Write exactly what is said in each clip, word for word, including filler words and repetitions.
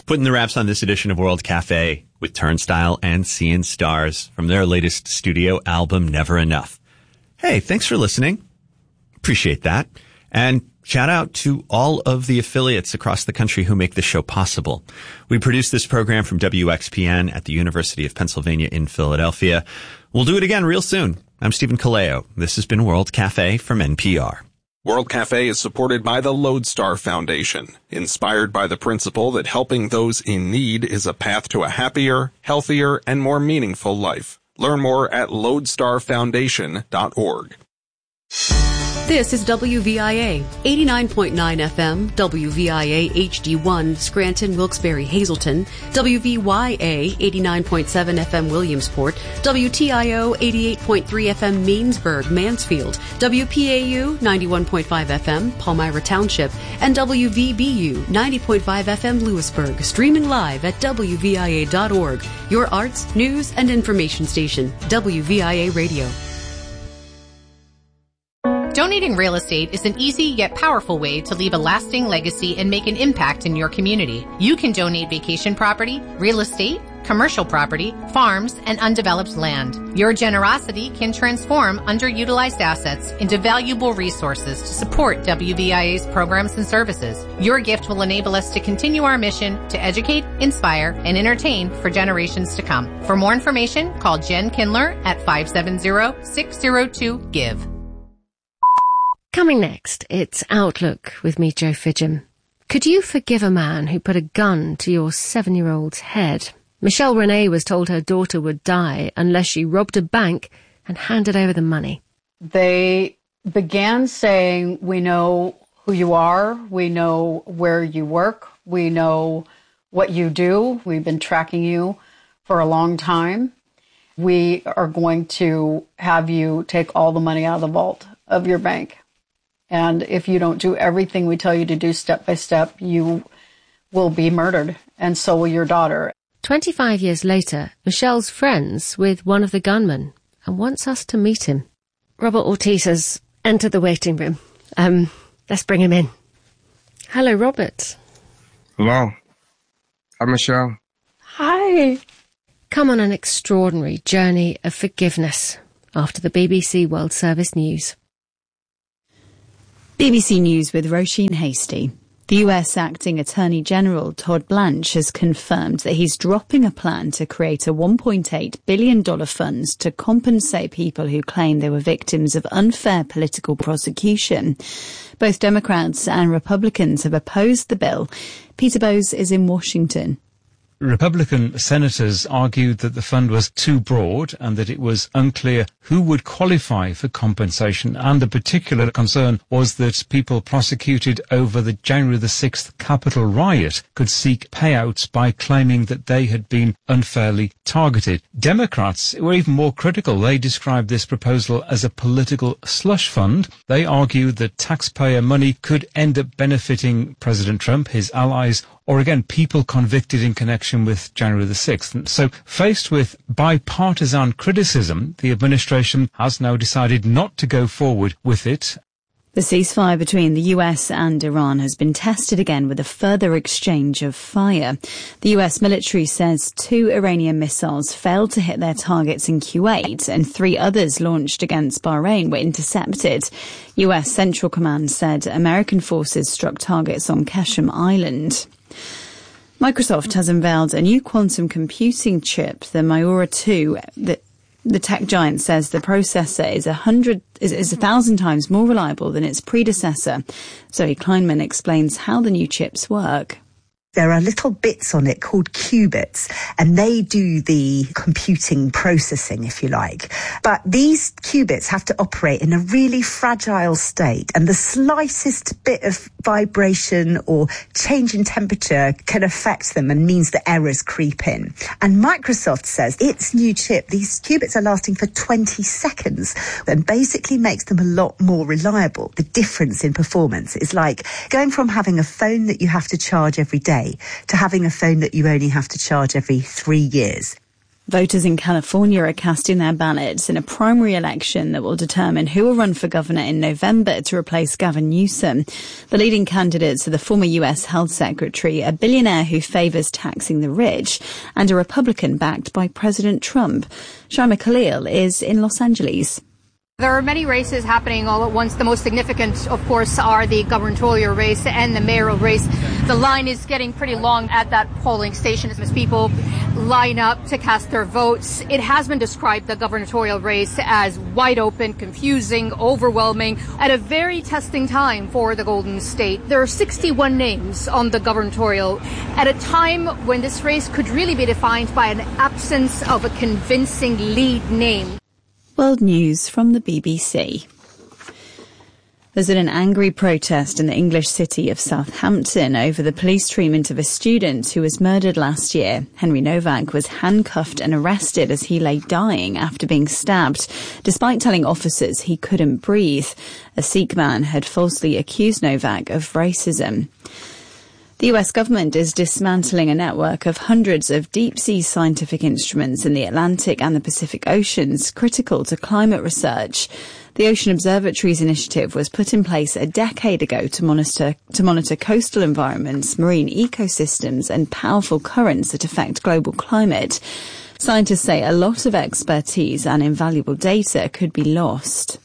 Putting the wraps on this edition of World Cafe with Turnstile and Seeing Stars from their latest studio album, Never Enough. Hey, thanks for listening. Appreciate that. And shout out to all of the affiliates across the country who make this show possible. We produce this program from W X P N at the University of Pennsylvania in Philadelphia. We'll do it again real soon. I'm Stephen Kaleo. This has been World Cafe from N P R. World Cafe is supported by the Lodestar Foundation, inspired by the principle that helping those in need is a path to a happier, healthier, and more meaningful life. Learn more at lodestar foundation dot org. This is W V I A, eighty-nine point nine F M, W V I A H D one, Scranton, Wilkes-Barre, Hazleton, W V Y A, eighty-nine point seven F M, Williamsport, W T I O, eighty-eight point three F M, Mainsburg, Mansfield, W P A U, ninety-one point five F M, Palmyra Township, and W V B U, ninety point five F M, Lewisburg, streaming live at W V I A dot org, your arts, news, and information station, W V I A Radio. Donating real estate is an easy yet powerful way to leave a lasting legacy and make an impact in your community. You can donate vacation property, real estate, commercial property, farms, and undeveloped land. Your generosity can transform underutilized assets into valuable resources to support W V I A's programs and services. Your gift will enable us to continue our mission to educate, inspire, and entertain for generations to come. For more information, call Jen Kindler at five seven zero, six zero two, GIVE. Coming next, it's Outlook with me, Joe Fidgham. Could you forgive a man who put a gun to your seven-year-old's head? Michelle Renee was told her daughter would die unless she robbed a bank and handed over the money. They began saying, we know who you are, we know where you work, we know what you do, we've been tracking you for a long time. We are going to have you take all the money out of the vault of your bank. And if you don't do everything we tell you to do step by step, you will be murdered, and so will your daughter. Twenty-five years later, Michelle's friends with one of the gunmen and wants us to meet him. Robert Ortiz has entered the waiting room. Um, let's bring him in. Hello, Robert. Hello. Hi, Michelle. Hi. Come on an extraordinary journey of forgiveness after the B B C World Service News. B B C News with Roisin Hastie. The U S Acting Attorney General Todd Blanche has confirmed that he's dropping a plan to create a one point eight billion dollars fund to compensate people who claim they were victims of unfair political prosecution. Both Democrats and Republicans have opposed the bill. Peter Bowes is in Washington. Republican senators argued that the fund was too broad and that it was unclear who would qualify for compensation, and the particular concern was that people prosecuted over the January the sixth Capitol riot could seek payouts by claiming that they had been unfairly targeted. Democrats were even more critical. They described this proposal as a political slush fund. They argued that taxpayer money could end up benefiting President Trump, his allies, or again, people convicted in connection with January the sixth. And so, faced with bipartisan criticism, the administration has now decided not to go forward with it. The ceasefire between the U S and Iran has been tested again with a further exchange of fire. The U S military says two Iranian missiles failed to hit their targets in Kuwait, and three others launched against Bahrain were intercepted. U S Central Command said American forces struck targets on Qasem Island. Microsoft has unveiled a new quantum computing chip, the Miura two. The, the tech giant says the processor is a hundred is, is a thousand times more reliable than its predecessor. Zoe Kleinman explains how the new chips work. There are little bits on it called qubits, and they do the computing processing, if you like. But these qubits have to operate in a really fragile state, and the slightest bit of vibration or change in temperature can affect them and means that errors creep in. And Microsoft says its new chip, these qubits are lasting for twenty seconds, and basically makes them a lot more reliable. The difference in performance is like going from having a phone that you have to charge every day to having a phone that you only have to charge every three years. Voters in California are casting their ballots in a primary election that will determine who will run for governor in November to replace Gavin Newsom. The leading candidates are the former U S Health Secretary, a billionaire who favours taxing the rich, and a Republican backed by President Trump. Shaima Khalil is in Los Angeles. There are many races happening all at once. The most significant, of course, are the gubernatorial race and the mayoral race. The line is getting pretty long at that polling station as people line up to cast their votes. It has been described, the gubernatorial race, as wide open, confusing, overwhelming, at a very testing time for the Golden State. There are sixty-one names on the gubernatorial at a time when this race could really be defined by an absence of a convincing lead name. World News from the B B C. There's been an angry protest in the English city of Southampton over the police treatment of a student who was murdered last year. Henry Novak was handcuffed and arrested as he lay dying after being stabbed, despite telling officers he couldn't breathe. A Sikh man had falsely accused Novak of racism. The U S government is dismantling a network of hundreds of deep-sea scientific instruments in the Atlantic and the Pacific Oceans, critical to climate research. The Ocean Observatories initiative was put in place a decade ago to monitor, to monitor coastal environments, marine ecosystems, and powerful currents that affect global climate. Scientists say a lot of expertise and invaluable data could be lost.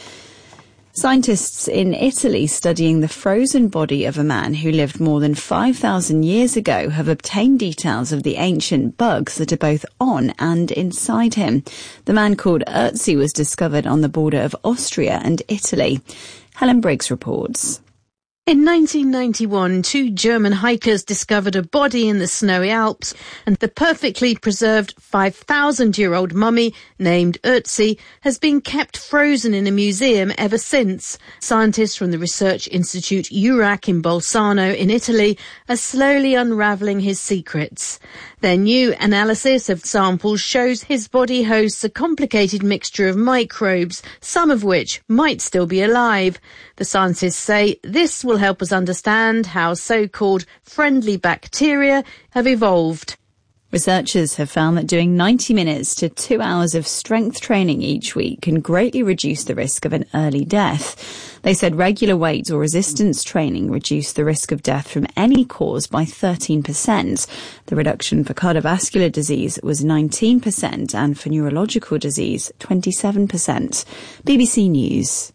Scientists in Italy studying the frozen body of a man who lived more than five thousand years ago have obtained details of the ancient bugs that are both on and inside him. The man called Ötzi was discovered on the border of Austria and Italy. Helen Briggs reports. In nineteen ninety-one, two German hikers discovered a body in the snowy Alps, and the perfectly preserved five thousand year old mummy, named Ötzi, has been kept frozen in a museum ever since. Scientists from the research institute EURAC in Bolzano in Italy are slowly unravelling his secrets. Their new analysis of samples shows his body hosts a complicated mixture of microbes, some of which might still be alive. The scientists say this will help us understand how so-called friendly bacteria have evolved. Researchers have found that doing ninety minutes to two hours of strength training each week can greatly reduce the risk of an early death. They said regular weight or resistance training reduced the risk of death from any cause by thirteen percent. The reduction for cardiovascular disease was nineteen percent and for neurological disease twenty-seven percent. B B C News.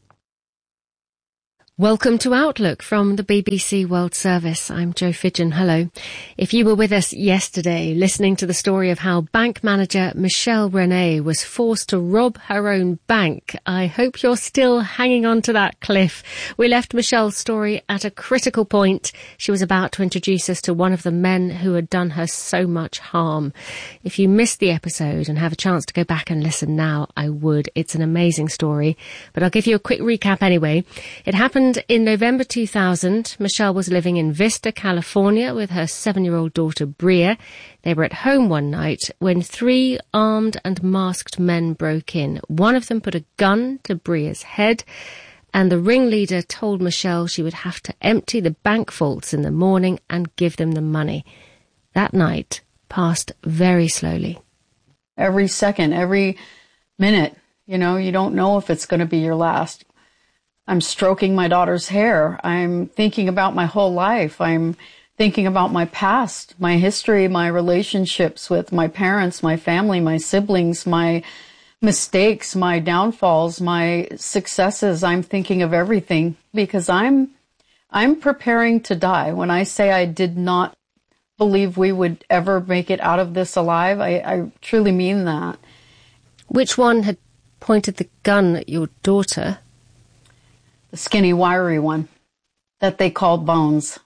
Welcome to Outlook from the B B C World Service. I'm Jo Fidgen. Hello. If you were with us yesterday listening to the story of how bank manager Michelle Renee was forced to rob her own bank, I hope you're still hanging on to that cliff. We left Michelle's story at a critical point. She was about to introduce us to one of the men who had done her so much harm. If you missed the episode and have a chance to go back and listen now, I would. It's an amazing story, but I'll give you a quick recap anyway. It happened in November two thousand. Michelle was living in Vista, California with her seven-year-old daughter Bria. They were at home one night when three armed and masked men broke in. One of them put a gun to Bria's head, and the ringleader told Michelle she would have to empty the bank vaults in the morning and give them the money. That night passed very slowly. Every second, every minute, you know, you don't know if it's going to be your last. I'm stroking my daughter's hair. I'm thinking about my whole life. I'm thinking about my past, my history, my relationships with my parents, my family, my siblings, my mistakes, my downfalls, my successes. I'm thinking of everything because I'm, I'm preparing to die. When I say I did not believe we would ever make it out of this alive, I, I truly mean that. Which one had pointed the gun at your daughter? The skinny, wiry one that they called Bones.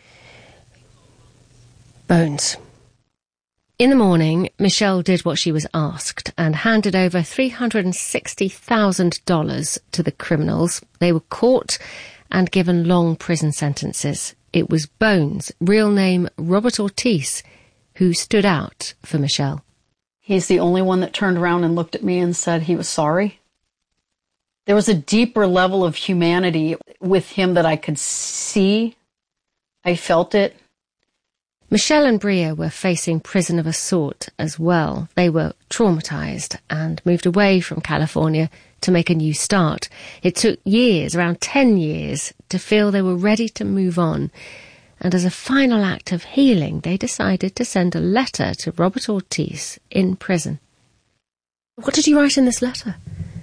Bones. In the morning, Michelle did what she was asked and handed over three hundred sixty thousand dollars to the criminals. They were caught and given long prison sentences. It was Bones, real name Robert Ortiz, who stood out for Michelle. He's the only one that turned around and looked at me and said he was sorry. There was a deeper level of humanity with him that I could see. I felt it. Michelle and Bria were facing prison of a sort as well. They were traumatised and moved away from California to make a new start. It took years, around ten years, to feel they were ready to move on. And as a final act of healing, they decided to send a letter to Robert Ortiz in prison. What did you write in this letter?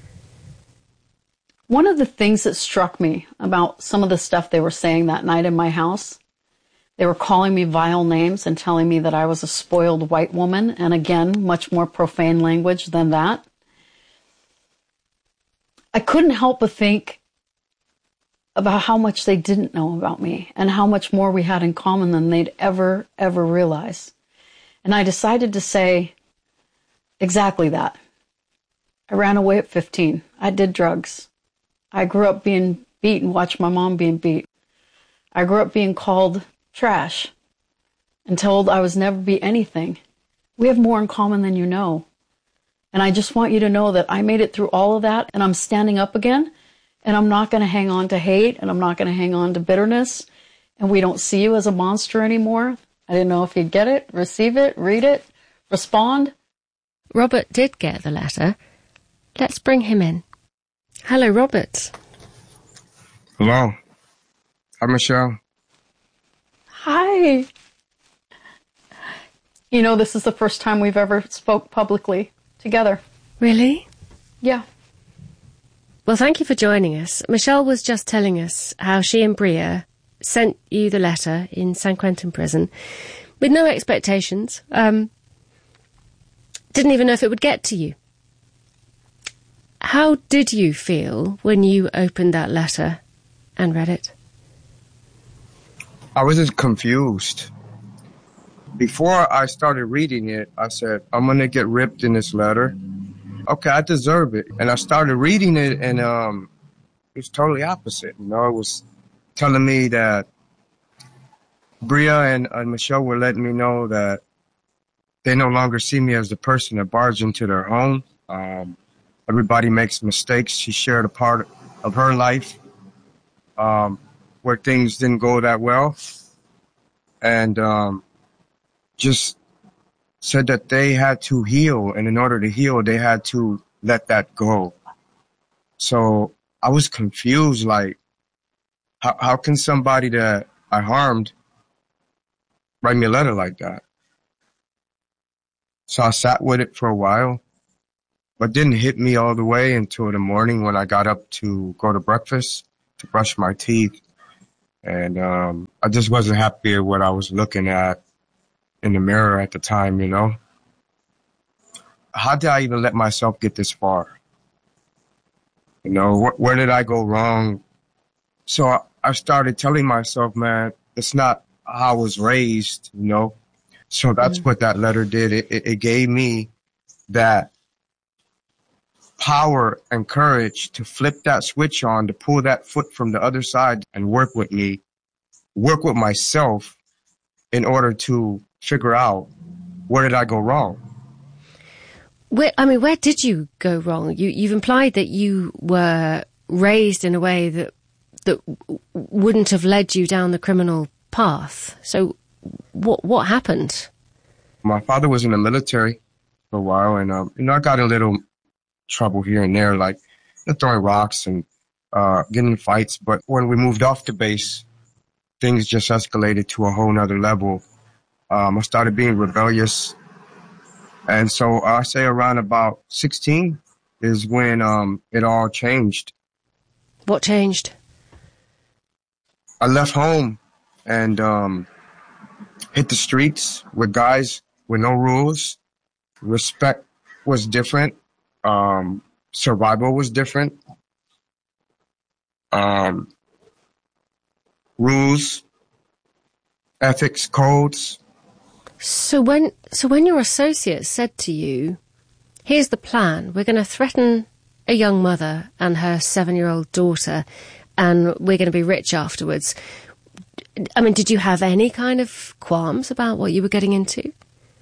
One of the things that struck me about some of the stuff they were saying that night in my house, they were calling me vile names and telling me that I was a spoiled white woman, and again, much more profane language than that. I couldn't help but think about how much they didn't know about me and how much more we had in common than they'd ever, ever realize. And I decided to say exactly that. I ran away at fifteen. I did drugs. I grew up being beat and watched my mom being beat. I grew up being called trash and told I was never be anything. We have more in common than you know. And I just want you to know that I made it through all of that, and I'm standing up again, and I'm not going to hang on to hate, and I'm not going to hang on to bitterness, and we don't see you as a monster anymore. I didn't know if you'd get it, receive it, read it, respond. Robert did get the letter. Let's bring him in. Hello, Robert. Hello. Hi, Michelle. Hi. You know, this is the first time we've ever spoke publicly together. Really? Yeah. Well, thank you for joining us. Michelle was just telling us how she and Bria sent you the letter in San Quentin prison with no expectations. Um, didn't even know if it would get to you. How did you feel when you opened that letter and read it? I was just confused. Before I started reading it, I said, I'm going to get ripped in this letter. Okay, I deserve it. And I started reading it, and um, it was totally opposite. You know, it was telling me that Bria and, and Michelle were letting me know that they no longer see me as the person that barged into their home. Um, everybody makes mistakes. She shared a part of her life um, where things didn't go that well. And um, just said that they had to heal, and in order to heal, they had to let that go. So I was confused, like, how, how can somebody that I harmed write me a letter like that? So I sat with it for a while, but didn't hit me all the way until the morning when I got up to go to breakfast, to brush my teeth. And um, I just wasn't happy at what I was looking at in the mirror at the time, you know. How did I even let myself get this far? You know, wh- where did I go wrong? So I, I started telling myself, man, it's not how I was raised, you know. So that's mm-hmm. what that letter did. It, it, it gave me that power and courage to flip that switch on, to pull that foot from the other side and work with me, work with myself in order to figure out where did I go wrong. Where, I mean, where did you go wrong? You, you've implied that you were raised in a way that that wouldn't have led you down the criminal path. So what what happened? My father was in the military for a while, and um, you know, I got in a little trouble here and there, like you know, throwing rocks and uh, getting in fights. But when we moved off the base, things just escalated to a whole nother level. Um, I started being rebellious. And so I say around about sixteen is when um, it all changed. What changed? I left home and um, hit the streets with guys with no rules. Respect was different. Um, survival was different. Um, rules, ethics, codes. So when so when your associates said to you, here's the plan, we're going to threaten a young mother and her seven-year-old daughter, and we're going to be rich afterwards. I mean, did you have any kind of qualms about what you were getting into?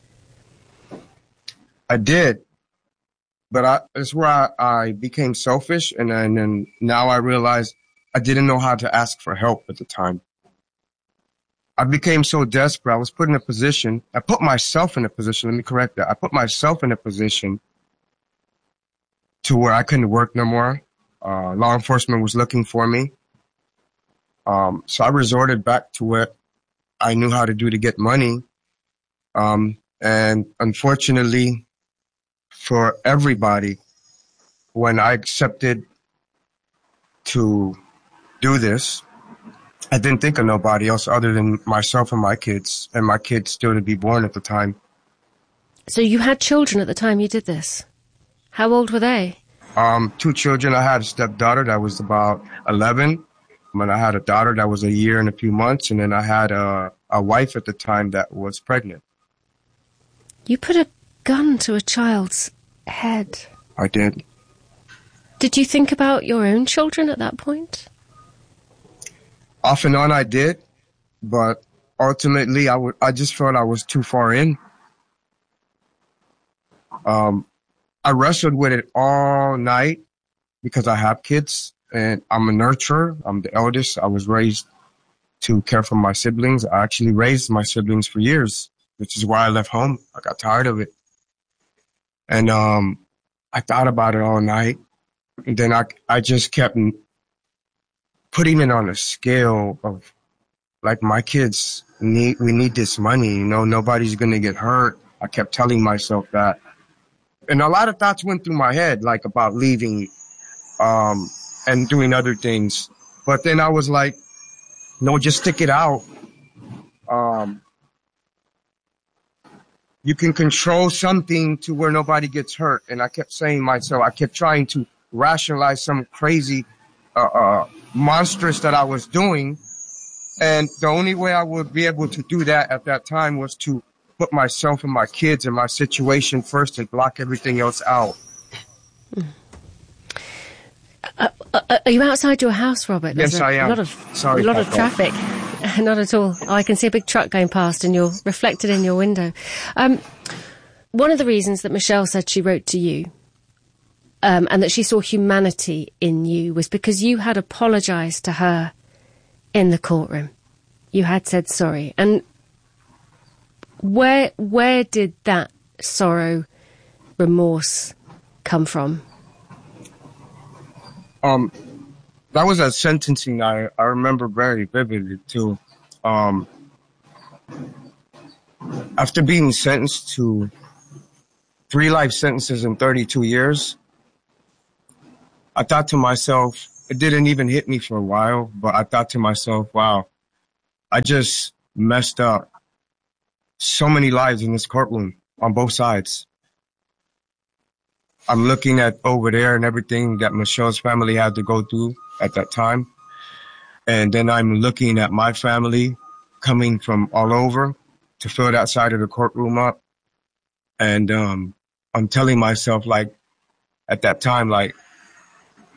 I did. But I, that's where I, I became selfish, and then and now I realized I didn't know how to ask for help at the time. I became so desperate. I was put in a position. I put myself in a position. Let me correct that. I put myself in a position to where I couldn't work no more. Uh, law enforcement was looking for me. Um, so I resorted back to what I knew how to do to get money. Um, and unfortunately for everybody, when I accepted to do this, I didn't think of nobody else other than myself and my kids, and my kids still to be born at the time. So you had children at the time you did this? How old were they? Um, two children. I had a stepdaughter that was about eleven. And I had a daughter that was a year and a few months. And then I had a, a wife at the time that was pregnant. You put a gun to a child's head. I did. Did you think about your own children at that point? Off and on I did. But ultimately, I, w- I just felt I was too far in. Um, I wrestled with it all night because I have kids. And I'm a nurturer. I'm the eldest. I was raised to care for my siblings. I actually raised my siblings for years, which is why I left home. I got tired of it. And um, I thought about it all night. And then I, I just kept putting it on a scale of, like, my kids need, we need this money. You know, nobody's going to get hurt. I kept telling myself that. And a lot of thoughts went through my head, like about leaving, um, and doing other things. But then I was like, no, just stick it out. Um, you can control something to where nobody gets hurt. And I kept saying myself, I kept trying to rationalize some crazy, uh, uh, monstrous that I was doing. And the only way I would be able to do that at that time was to put myself and my kids and my situation first and block everything else out. Mm. Uh, uh, are you outside your house, Robert? There's There's yes, a I am. Lot of, Sorry, a lot of Papa. traffic. Not at all. Oh, I can see a big truck going past and you're reflected in your window. Um, one of the reasons that Michelle said she wrote to you um, and that she saw humanity in you was because you had apologised to her in the courtroom. You had said sorry. And where where did that sorrow, remorse come from? Um, that was a sentencing I, I remember very vividly, too. Um, after being sentenced to three life sentences in thirty-two years, I thought to myself, it didn't even hit me for a while, but I thought to myself, wow, I just messed up so many lives in this courtroom on both sides. I'm looking at over there and everything that Michelle's family had to go through at that time. And then I'm looking at my family coming from all over to fill that side of the courtroom up. And um, I'm telling myself, like, at that time, like,